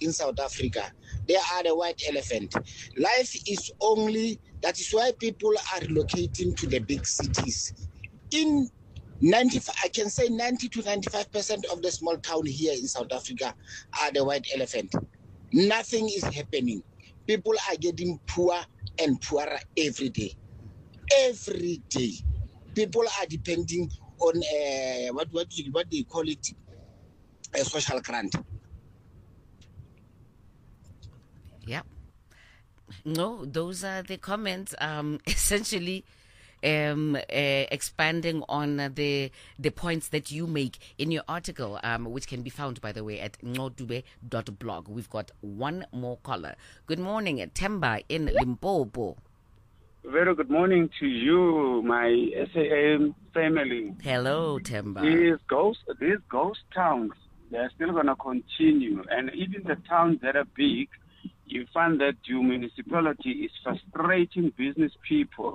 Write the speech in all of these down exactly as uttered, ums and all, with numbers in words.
in South Africa. They are the white elephant. Life is only, that is why people are relocating to the big cities. In ninety, I can say ninety to ninety-five percent of the small town here in South Africa are the white elephant. Nothing is happening. People are getting poor and poorer every day. Every day. People are depending on uh, what what what they call it, a social grant. Yeah. No, those are the comments. Um, essentially, um, uh, expanding on uh, the the points that you make in your article, um, which can be found, by the way, at ngodube dot blog. We've got one more caller. Good morning, Temba in Limpopo. Very good morning to you, my S A M family. Hello, Temba. These ghost, these ghost towns, they're still going to continue. And even the towns that are big, you find that your municipality is frustrating business people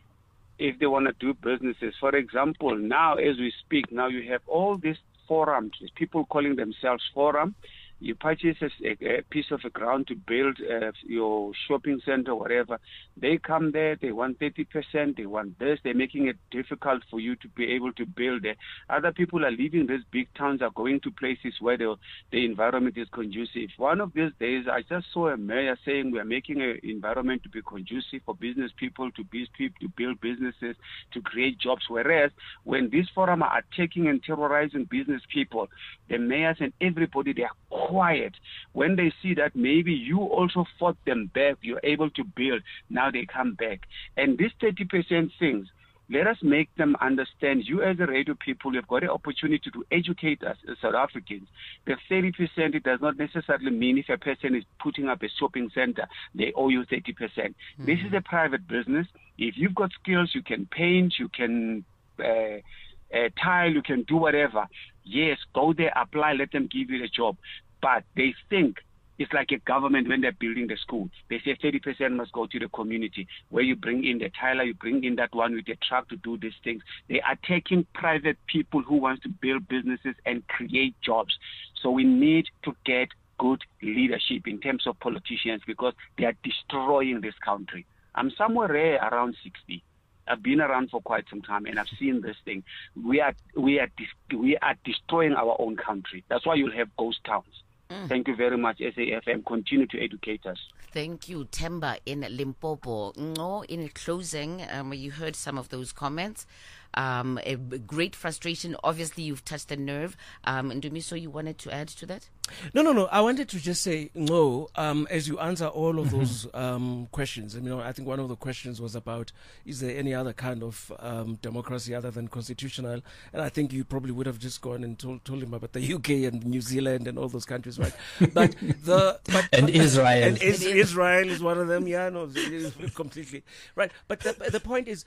if they want to do businesses. For example, now as we speak, now you have all these forums, people calling themselves forum. You purchase a, a piece of a ground to build uh, your shopping center, whatever. They come there, they want thirty percent, they want this. They're making it difficult for you to be able to build there. Other people are leaving these big towns, are going to places where the, the environment is conducive. One of these days, I just saw a mayor saying we are making an environment to be conducive for business people, to, be, to build businesses, to create jobs. Whereas when these forums are attacking and terrorizing business people, the mayors and everybody, they are quiet. When they see that maybe you also fought them back, you're able to build, now they come back. And these thirty percent things, let us make them understand. You as a radio people, you've got an opportunity to educate us as South Africans. The thirty percent, it does not necessarily mean if a person is putting up a shopping center, they owe you thirty percent. Mm-hmm. This is a private business. If you've got skills, you can paint, you can uh, uh, tile, you can do whatever. Yes, go there, apply, let them give you the job. But they think it's like a government when they're building the school. They say thirty percent must go to the community, where you bring in the tiler, you bring in that one with the truck to do these things. They are taking private people who want to build businesses and create jobs. So we need to get good leadership in terms of politicians, because they are destroying this country. I'm somewhere there around sixty. I've been around for quite some time, and I've seen this thing. We are we are we are destroying our own country. That's why you'll have ghost towns. Mm. Thank you very much, S A F M. Continue to educate us. Thank you, Temba in Limpopo. No, in closing, um, you heard some of those comments. Um, a great frustration. Obviously, you've touched a nerve. Um, and Dumiso, you wanted to add to that? No, no, no. I wanted to just say, no, um, as you answer all of those um, questions, you know, I think one of the questions was about, is there any other kind of um, democracy other than constitutional? And I think you probably would have just gone and told, told him about the U K and New Zealand and all those countries, right? But the but, and but, Israel. And is, Israel is one of them. Yeah, no, completely. Right. But the, the point is,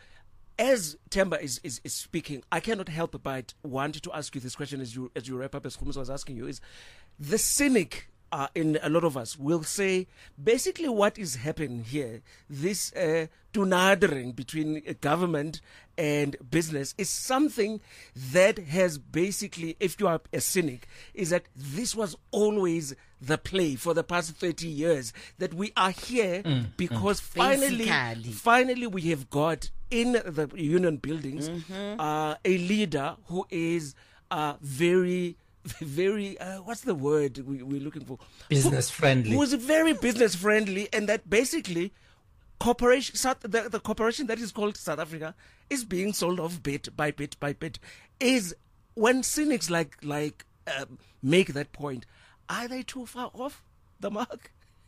as Temba is, is, is speaking, I cannot help but want to ask you this question as you as you wrap up, as Khumbudzo was asking you, is the cynic uh, in a lot of us will say, basically what is happening here, this uh, tunadering between government and business is something that has basically, if you are a cynic, is that this was always the play for the past thirty years, that we are here mm, because mm. finally, basically. finally we have got in the union buildings mm-hmm. uh, a leader who is uh, very, very, uh, what's the word we, we're looking for? Business who, friendly. Who is very business friendly, and that basically corporation, the, the corporation that is called South Africa is being sold off bit by bit by bit. Is when cynics like like um, make that point, are they too far off the mark?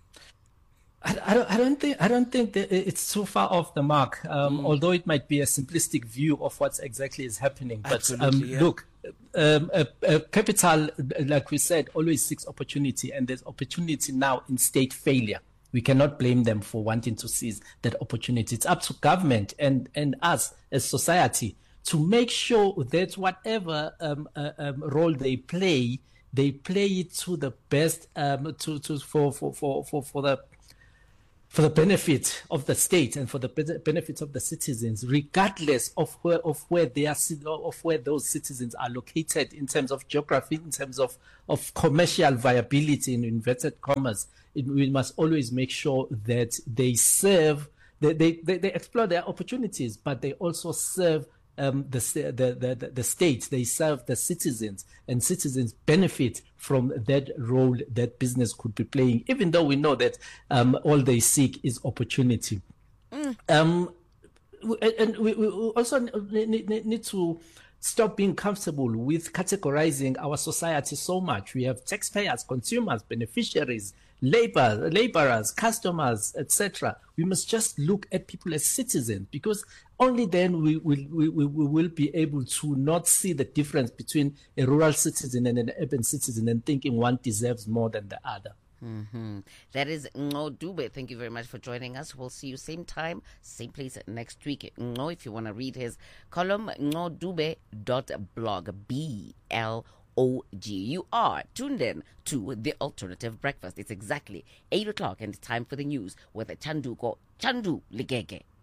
I, I don't. I don't think. I don't think that it's too far off the mark. Um, mm. Although it might be a simplistic view of what exactly is happening. But um, yeah. look, um, a, a capital, like we said, always seeks opportunity, and there's opportunity now in state failure. We cannot blame them for wanting to seize that opportunity. It's up to government and and us as society to make sure that whatever um, uh, um, role they play, they play it to the best. Um, to to for for for for, for the for the benefit of the state and for the benefit of the citizens, regardless of where of where they are of where those citizens are located in terms of geography, in terms of, of commercial viability in inverted commas. It, we must always make sure that they serve, they, they, they, they explore their opportunities, but they also serve Um, the, the, the, the state, they serve the citizens, and citizens benefit from that role that business could be playing, even though we know that um, all they seek is opportunity. Mm. Um, and we, we also need, need to stop being comfortable with categorizing our society so much. We have taxpayers, consumers, beneficiaries, labor, laborers, customers, et cetera. We must just look at people as citizens, because only then we will we, we, we will be able to not see the difference between a rural citizen and an urban citizen and thinking one deserves more than the other. Mm-hmm. That is Ngo Dube. Thank you very much for joining us. We'll see you same time, same place next week. Ngo, if you want to read his column, ngo dube dot blog, B L O G. You are tuned in to The Alternative Breakfast. It's exactly eight o'clock and it's time for the news with Chanduko Chandu Ligege.